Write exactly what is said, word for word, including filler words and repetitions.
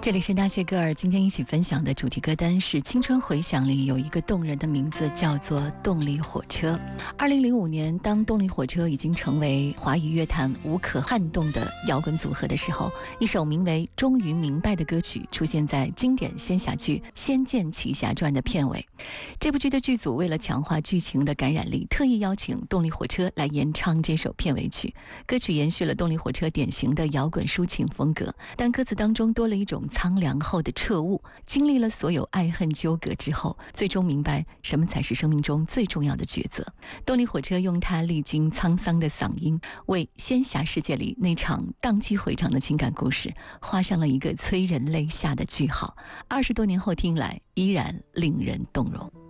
这里是那些歌儿，今天一起分享的主题歌单是《青春回响》里有一个动人的名字，叫做《动力火车》。二零零五年，当动力火车已经成为华语乐坛无可撼动的摇滚组合的时候，一首名为《终于明白》的歌曲出现在经典仙侠剧《仙剑奇侠传》的片尾。这部剧的剧组为了强化剧情的感染力，特意邀请动力火车来演唱这首片尾曲。歌曲延续了动力火车典型的摇滚抒情风格，但歌词当中多了一种苍凉后的彻悟，经历了所有爱恨纠葛之后，最终明白什么才是生命中最重要的抉择。动力火车用它历经沧桑的嗓音，为仙侠世界里那场荡气回肠的情感故事画上了一个催人泪下的句号。二十多年后听来，依然令人动容。